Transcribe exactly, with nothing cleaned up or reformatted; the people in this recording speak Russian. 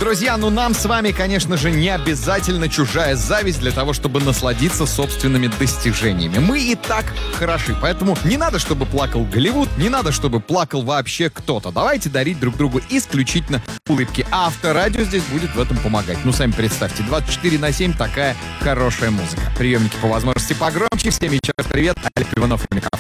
друзья, ну нам с вами, конечно же, не обязательно чужая зависть для того, чтобы насладиться собственными достижениями. Мы и так хороши, поэтому не надо, чтобы плакал Голливуд, не надо, чтобы плакал вообще кто-то. Давайте дарить друг другу исключительно улыбки. А Авторадио здесь будет в этом помогать. Ну, сами представьте, двадцать четыре на семь такая хорошая музыка. Приемники по возможности погромче. Всем еще раз привет. Олег Иванов и Михаил.